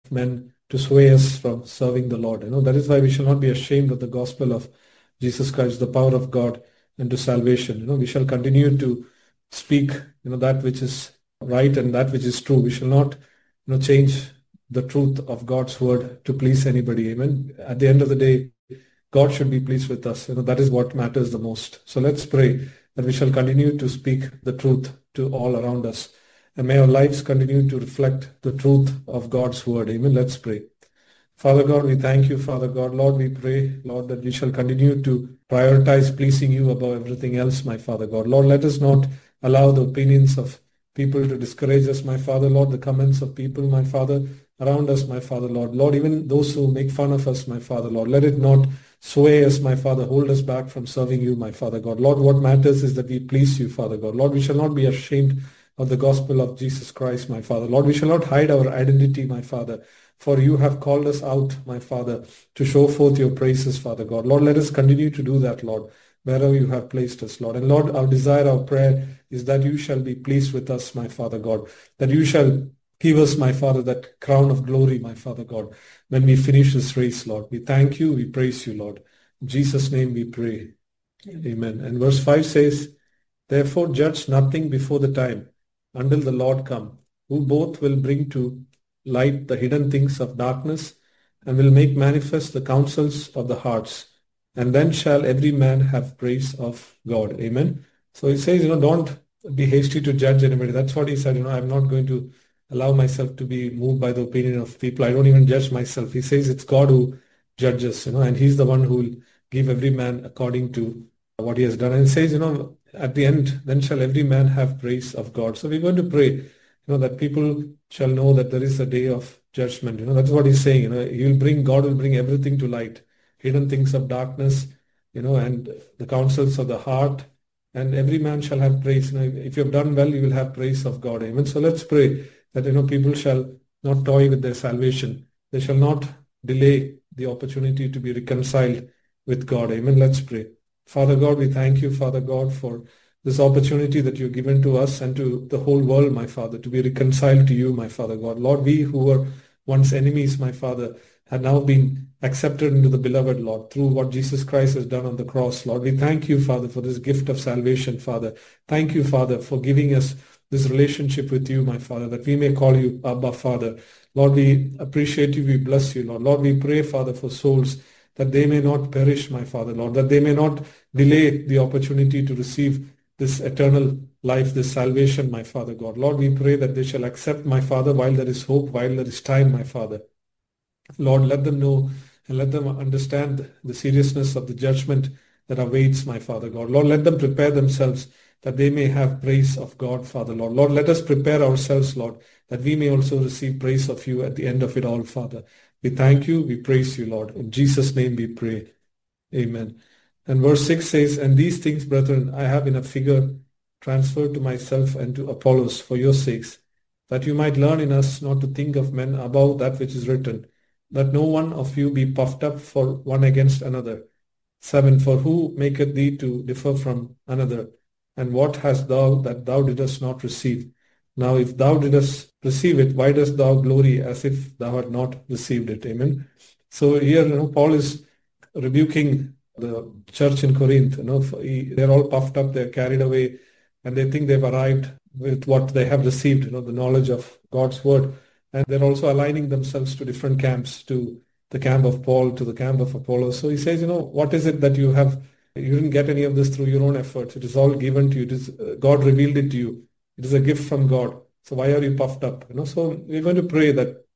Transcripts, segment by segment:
men to sway us from serving the Lord. That is why we shall not be ashamed of the gospel of Jesus Christ, the power of God unto salvation. We shall continue to speak, that which is right and that which is true. We shall not, change the truth of God's word to please anybody. Amen. At the end of the day, God should be pleased with us. That is what matters the most. So let's pray that we shall continue to speak the truth to all around us. And may our lives continue to reflect the truth of God's word. Amen. Let's pray. Father God, we thank you, Father God. Lord, we pray, Lord, that we shall continue to prioritize pleasing you above everything else, my Father God. Lord, let us not allow the opinions of people to discourage us, my Father, Lord, the comments of people, my Father, around us, my Father, Lord. Lord, even those who make fun of us, my Father, Lord, let it not sway us, my Father, hold us back from serving you, my Father God. Lord, what matters is that we please you, Father God. Lord, we shall not be ashamed of the gospel of Jesus Christ, my Father. Lord, we shall not hide our identity, my Father, for you have called us out, my Father, to show forth your praises, Father God. Lord, let us continue to do that, Lord, wherever you have placed us, Lord. And Lord, our desire, our prayer is that you shall be pleased with us, my Father God, that you shall give us, my Father, that crown of glory, my Father God, when we finish this race, Lord. We thank you, we praise you, Lord. In Jesus' name we pray. Amen. And verse 5 says, therefore judge nothing before the time, until the Lord come, who both will bring to light the hidden things of darkness and will make manifest the counsels of the hearts. And then shall every man have praise of God. Amen. So he says, don't be hasty to judge anybody. That's what he said. I'm not going to allow myself to be moved by the opinion of people. I don't even judge myself. He says it's God who judges, and he's the one who will give every man according to what he has done. And he says, at the end, then shall every man have praise of God. So we're going to pray, that people shall know that there is a day of judgment. That's what he's saying. God will bring everything to light, hidden things of darkness, and the counsels of the heart, and every man shall have praise. If you have done well, you will have praise of God. Amen. So let's pray that, people shall not toy with their salvation. They shall not delay the opportunity to be reconciled with God. Amen. Let's pray. Father God, we thank you, Father God, for this opportunity that you've given to us and to the whole world, my Father, to be reconciled to you, my Father God. Lord, we who were once enemies, my Father, have now been accepted into the beloved, Lord, through what Jesus Christ has done on the cross, Lord. We thank you, Father, for this gift of salvation, Father. Thank you, Father, for giving us this relationship with you, my Father, that we may call you Abba, Father. Lord, we appreciate you, we bless you, Lord. Lord, we pray, Father, for souls, that they may not perish, my Father, Lord, that they may not delay the opportunity to receive this eternal life, this salvation, my Father God. Lord, we pray that they shall accept, my Father, while there is hope, while there is time, my Father. Lord, let them know and let them understand the seriousness of the judgment that awaits, my Father God. Lord, let them prepare themselves that they may have praise of God, Father, Lord. Lord, let us prepare ourselves, Lord, that we may also receive praise of you at the end of it all, Father. We thank you, we praise you, Lord. In Jesus' name we pray. Amen. And verse 6 says, and these things, brethren, I have in a figure transferred to myself and to Apollos for your sakes, that you might learn in us not to think of men above that which is written, that no one of you be puffed up for one against another. 7, for who maketh thee to differ from another? And what hast thou that thou didst not receive? Now if thou didst receive it, why dost thou glory as if thou had not received it? Amen. So here, Paul is rebuking the church in Corinth. They're all puffed up, they're carried away, and they think they've arrived with what they have received, the knowledge of God's word. And they're also aligning themselves to different camps, to the camp of Paul, to the camp of Apollos. So he says, what is it that you have? You didn't get any of this through your own efforts. It is all given to you. It is, God revealed it to you. It is a gift from God. So why are you puffed up? So we're going to pray that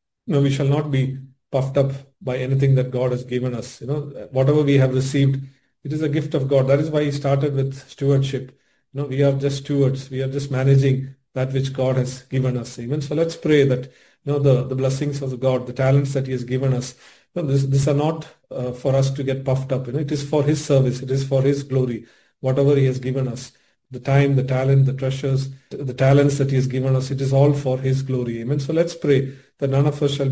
we shall not be puffed up by anything that God has given us. Whatever we have received, it is a gift of God. That is why he started with stewardship. We are just stewards. We are just managing that which God has given us. Amen. So let's pray that the blessings of God, the talents that he has given us, these are not for us to get puffed up. It is for his service. It is for his glory. Whatever he has given us, the time, the talent, the treasures, the talents that he has given us, it is all for his glory. Amen. So let's pray that none of us shall